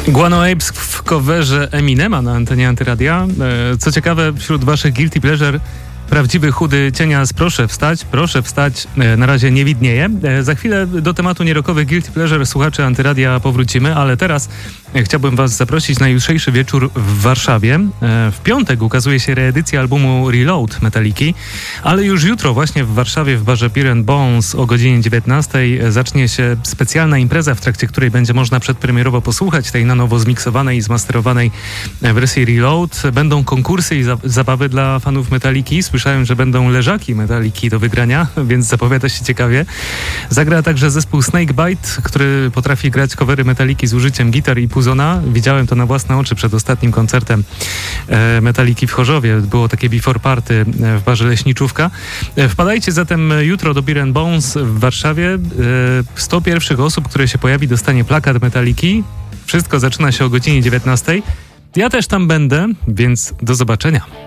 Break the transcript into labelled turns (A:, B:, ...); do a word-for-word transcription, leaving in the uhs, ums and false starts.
A: Guano Apes w coverze Eminema na antenie Antyradia. Co ciekawe, wśród waszych guilty pleasure prawdziwy chudy cienias, proszę wstać, proszę wstać, na razie nie widnieje. Za chwilę do tematu nierockowych guilty pleasure słuchaczy Antyradia powrócimy, ale teraz chciałbym was zaprosić na jutrzejszy wieczór w Warszawie. W piątek ukazuje się reedycja albumu Reload Metaliki, ale już jutro właśnie w Warszawie w barze Beer and Bones o godzinie dziewiętnastej zacznie się specjalna impreza, w trakcie której będzie można przedpremierowo posłuchać tej na nowo zmiksowanej i zmasterowanej wersji Reload. Będą konkursy i za- zabawy dla fanów Metaliki. Słyszałem, że będą leżaki Metaliki do wygrania, więc zapowiada się ciekawie. Zagra także zespół Snakebite, który potrafi grać covery Metaliki z użyciem gitar i puzona. Widziałem to na własne oczy przed ostatnim koncertem e, Metaliki w Chorzowie. Było takie before party w barze Leśniczówka. E, wpadajcie zatem jutro do Beer and Bones w Warszawie. E, sto pierwszych osób, które się pojawi, dostanie plakat Metaliki. Wszystko zaczyna się o godzinie dziewiętnastej. Ja też tam będę, więc do zobaczenia.